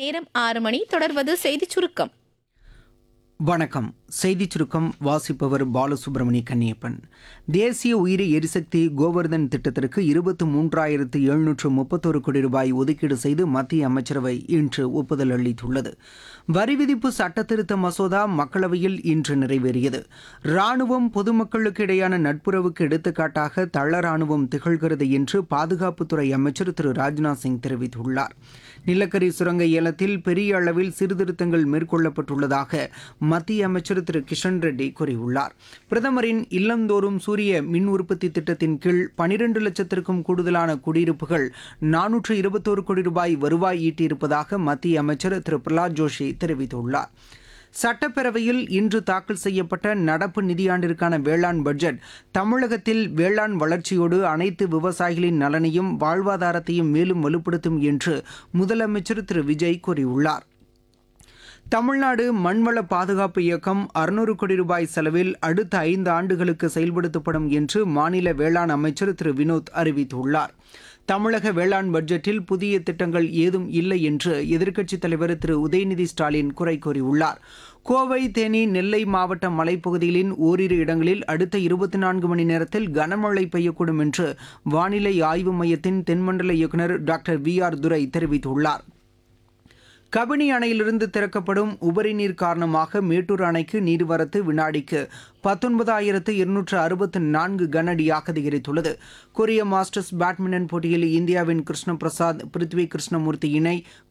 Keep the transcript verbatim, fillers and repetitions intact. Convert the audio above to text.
நேரம் ஆறு மணி. தொடர்வது செய்திச் சுருக்கம். வணக்கம். செய்திச் சுருக்கம் வாசிப்பவர் பாலசுப்ரமணிய கன்னியப்பன். தேசிய உயிரி எரிசக்தி கோவர்தன் திட்டத்திற்கு இருபத்து மூன்றாயிரத்து எழுநூற்று முப்பத்தொரு கோடி ரூபாய் ஒதுக்கீடு செய்து மத்திய அமைச்சரவை இன்று ஒப்புதல் அளித்துள்ளது. வரி விதிப்பு சட்டத்திருத்த மசோதா மக்களவையில் இன்று நிறைவேறியது. ராணுவம் பொதுமக்களுக்கு இடையான நட்புறவுக்கு எடுத்துக்காட்டாக தள ராணுவம் திகழ்கிறது என்று பாதுகாப்புத்துறை அமைச்சர் திரு ராஜ்நாத் சிங் தெரிவித்துள்ளார். நிலக்கரி சுரங்க ஏலத்தில் பெரிய அளவில் சீர்திருத்தங்கள் மேற்கொள்ளப்பட்டுள்ளதாக மத்திய அமைச்சர் திரு கிஷன் ரெட்டி கூறியுள்ளார். பிரதமரின் இல்லந்தோறும் சூரிய மின் உற்பத்தி திட்டத்தின் கீழ் பனிரெண்டு லட்சத்திற்கும் கூடுதலான குடியிருப்புகள் நானூற்று இருபத்தோரு கோடி ரூபாய் வருவாய் ஈட்டியிருப்பதாக மத்திய அமைச்சர் திரு பிரகலாத் ஜோஷி தெரிவித்துள்ளார். சட்டப்பேரவையில் இன்று தாக்கல் செய்யப்பட்ட நடப்பு நிதியாண்டிற்கான வேளாண் பட்ஜெட் தமிழகத்தில் வேளாண் வளர்ச்சியோடு அனைத்து விவசாயிகளின் நலனையும் வாழ்வாதாரத்தையும் மேலும் வலுப்படுத்தும் என்று முதலமைச்சர் திரு விஜய் கூறியுள்ளார். தமிழ்நாடு மண்வள பாதுகாப்பு இயக்கம் அறுநூறு கோடி ரூபாய் செலவில் அடுத்த ஐந்து ஆண்டுகளுக்கு செயல்படுத்தப்படும் என்று மாநில வேளாண் அமைச்சர் திரு வினோத் அறிவித்துள்ளார். தமிழக வேளாண் பட்ஜெட்டில் புதிய திட்டங்கள் ஏதும் இல்லை என்று எதிர்க்கட்சித் தலைவர் திரு உதயநிதி ஸ்டாலின் குறை கூறியுள்ளார். கோவை, தேனி, நெல்லை மாவட்ட மலைப்பகுதிகளின் ஓரிரு இடங்களில் அடுத்த இருபத்தி நான்கு மணி நேரத்தில் கனமழை பெய்யக்கூடும் என்று வானிலை ஆய்வு மையத்தின் தென்மண்டல இயக்குநர் டாக்டர் வி ஆர் துரை தெரிவித்துள்ளார். கபினி அணையிலிருந்து திறக்கப்படும் உபரி நீர் காரணமாக மேட்டூர் அணைக்கு நீர்வரத்து வினாடிக்கு பத்தொன்பதாயிரத்து இருநூற்று அறுபத்து நான்கு கனஅடியாக அதிகரித்துள்ளது. கொரிய மாஸ்டர்ஸ் பேட்மிண்டன் போட்டியில் இந்தியாவின் கிருஷ்ண பிரசாத், பிருத்வி கிருஷ்ணமூர்த்தி இணை